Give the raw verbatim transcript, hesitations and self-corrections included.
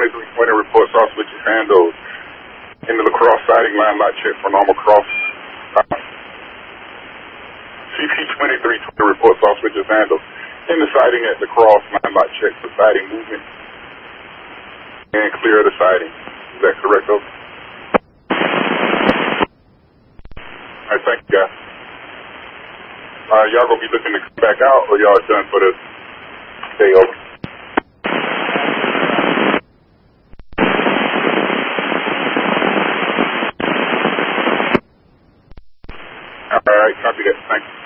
twenty-three twenty reports off switches handled. In the lacrosse siding, line lot check for normal cross. C P twenty-three twenty reports off switches handled. In the siding at the cross, line lot check for siding movement. And clear the siding. Is that correct, over? Alright, thank you, guys. Uh, y'all gonna be looking to come back out, or y'all done for the day, over? Alright, copy that. Thank you.